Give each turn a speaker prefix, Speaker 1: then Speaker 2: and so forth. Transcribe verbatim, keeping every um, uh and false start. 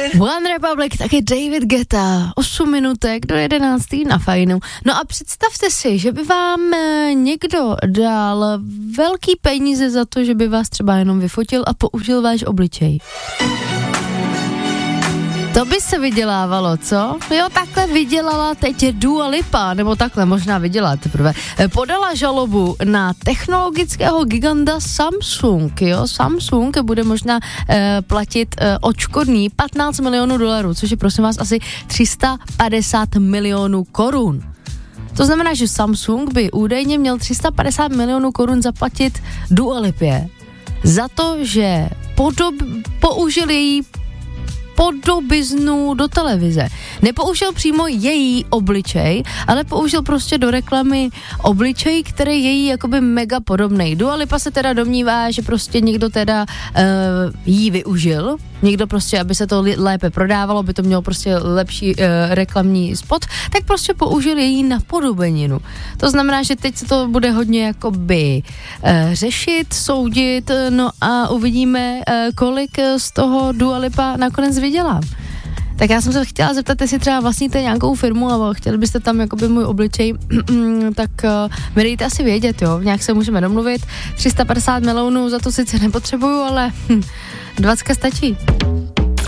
Speaker 1: One Republic, taky David Guetta, osm minutek do jedenáctý na Fajnu. No a představte si, že by vám někdo dal velký peníze za to, že by vás třeba jenom vyfotil a použil váš obličej. To by se vydělávalo, co? Jo, takhle vydělala teď Dua Lipa, nebo takhle možná vydělá teprve. Podala žalobu na technologického giganta Samsung, jo, Samsung bude možná eh, platit eh, odškodný patnáct milionů dolarů, což je prosím vás asi tři sta padesát milionů korun. To znamená, že Samsung by údajně měl tři sta padesát milionů korun zaplatit Dua Lipě za to, že podob, použil její podobiznu do televize. Nepoužil přímo její obličej, ale použil prostě do reklamy obličej, který je jí jakoby mega podobnej. Dua Lipa se teda domnívá, že prostě někdo teda uh, jí využil, někdo prostě, aby se to lépe prodávalo, aby to mělo prostě lepší uh, reklamní spot, tak prostě použil její napodobeninu. To znamená, že teď se to bude hodně jakoby uh, řešit, soudit, no a uvidíme, uh, kolik z toho Dua Lipa nakonec vydělá. Tak já jsem se chtěla zeptat, jestli třeba vlastníte nějakou firmu a chtěli byste tam jakoby můj obličej, tak uh, mi dejte asi vědět, jo, nějak se můžeme domluvit. tři sta padesát milionů za to sice nepotřebuju, ale hm, dvacka stačí.